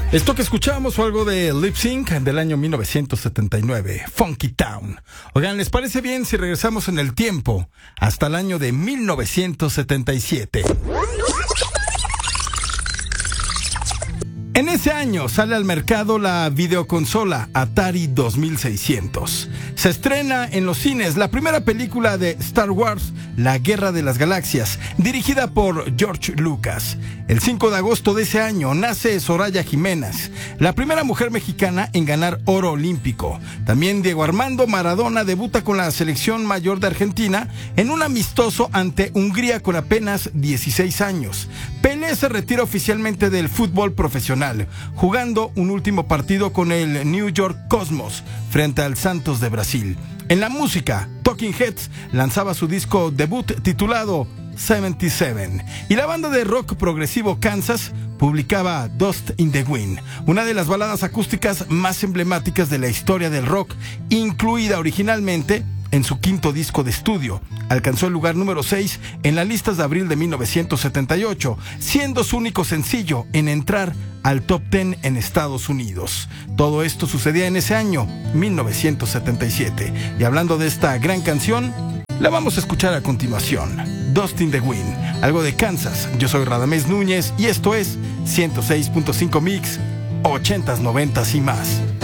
Esto que escuchamos fue algo de Lip Sync del año 1979, Funky Town. Oigan, ¿les parece bien si regresamos en el tiempo hasta el año de 1977? En ese año sale al mercado la videoconsola Atari 2600. Se estrena en los cines la primera película de Star Wars, La Guerra de las Galaxias, dirigida por George Lucas. El 5 de agosto de ese año nace Soraya Jiménez, la primera mujer mexicana en ganar oro olímpico. También Diego Armando Maradona debuta con la selección mayor de Argentina en un amistoso ante Hungría con apenas 16 años. Pelé se retira oficialmente del fútbol profesional, jugando un último partido con el New York Cosmos frente al Santos de Brasil. En la música, Talking Heads lanzaba su disco debut titulado 77 y la banda de rock progresivo Kansas publicaba Dust in the Wind, una de las baladas acústicas más emblemáticas de la historia del rock, incluida originalmente en su quinto disco de estudio. Alcanzó el lugar número 6 en las listas de abril de 1978, siendo su único sencillo en entrar al top 10 en Estados Unidos. Todo esto sucedía en ese año, 1977. Y hablando de esta gran canción, la vamos a escuchar a continuación. Dust in the Wind, algo de Kansas. Yo soy Radamés Núñez y esto es 106.5 Mix, 80s, 90s y más.